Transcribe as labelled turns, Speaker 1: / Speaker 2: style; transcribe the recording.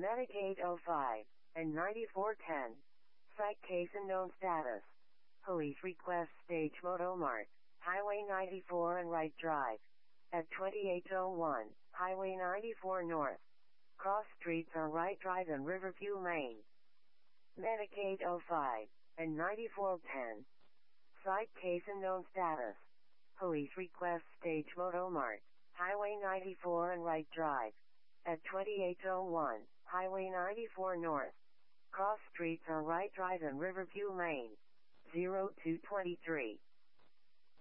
Speaker 1: Medicaid 05 and 9410. Site case unknown status. Police request stage Moto Mart, Highway 94 and Right Drive. At 2801, Highway 94 North. Cross streets are Right Drive and Riverview Lane. Medicaid 05 and 9410. Site case unknown status. Police request stage Moto Mart, Highway 94 and Right Drive. At 2801, Highway 94 North. Cross streets are Right Drive and Riverview Lane. 0223.